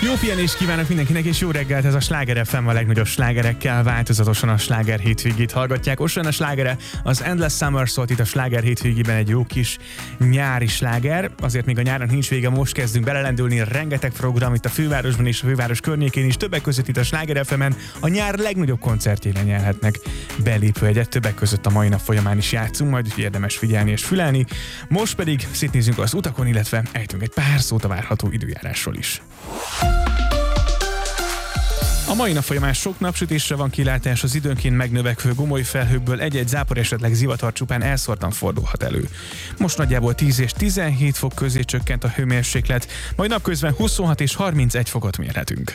Jó pihenést kívánok mindenkinek, és jó reggelt, ez a Sláger FM a legnagyobb slágerekkel, változatosan a Sláger hétvégét hallgatják. Ossan a slágere, az Endless Summer szólt itt a Sláger hétvégében egy jó kis nyári sláger. Azért még a nyárnak nincs vége, most kezdünk belelendülni, rengeteg program itt a fővárosban és a főváros környékén is, többek között itt a Sláger FM-en a nyár legnagyobb koncertjére nyerhetnek belépőjegyet, többek között a mai nap folyamán is játszunk, majd érdemes figyelni és fülelni. Most pedig szétnézünk az utakon, illetve ejtünk egy pár szót a várható időjárásról is. A mai nap folyamán sok napsütésre van kilátás, az időnként megnövekvő gomoly felhőkből egy-egy zápor, esetleg zivatar csupán elszórtan fordulhat elő. Most nagyjából 10 és 17 fok közé csökkent a hőmérséklet, majd napközben 26 és 31 fokot mérhetünk.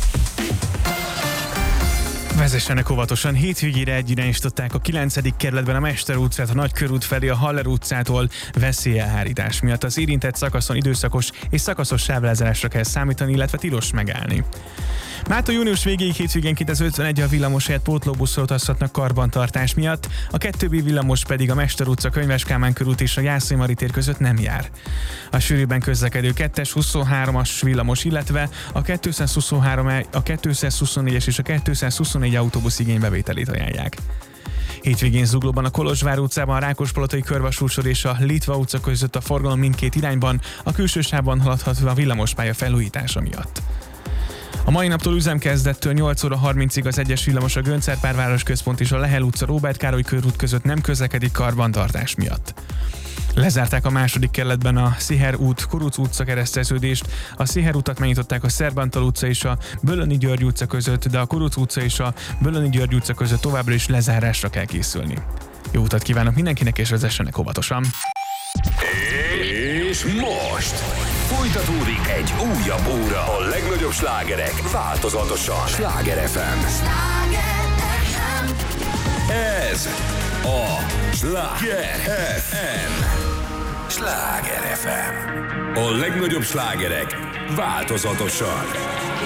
Vezessenek óvatosan, hétvégére egyirányosították a 9. kerületben a Mester utcát a Nagykörút felé a Haller utcától veszélyelhárítás miatt. Az érintett szakaszon időszakos és szakaszos sávlezárásra kell számítani, illetve tilos megállni. Mától június végéig hétvégénként az 51 a villamos helyett pótlóbuszról utazhatnak karbantartás miatt, a 2B villamos pedig a Mester utca, Könyves Kálmán körút és a Jászai Mari tér között nem jár. A sűrűbben közlekedő 2-es, 23-as villamos, illetve a 223, a 224-es és a 224 autóbusz igénybevételét ajánlják. Hétvégén Zuglóban a Kolozsvár utcában a Rákospalotai körvasútsor és a Litva utca között a forgalom mindkét irányban, a külső sávban haladható a villamospálya felújítása miatt. A mai naptól üzemkezdettől 8 óra 30-ig az egyes villamos a Göncz-Árpád központ és a Lehel utca Róbert Károly körút között nem közlekedik karbantartás miatt. Lezárták a második kerületben a Sziher út Kuruc utca kereszteződést, a Sziher utat megnyitották a Szerbantal utca és a Bölöni György utca között, de a Kuruc utca és a Bölöni György utca között továbbra is lezárásra kell készülni. Jó utat kívánok mindenkinek, és vezessenek óvatosan! És most folytatódik egy újabb óra. A legnagyobb slágerek változatosan. Sláger FM. Ez a Sláger FM. Sláger FM. A legnagyobb slágerek változatosan.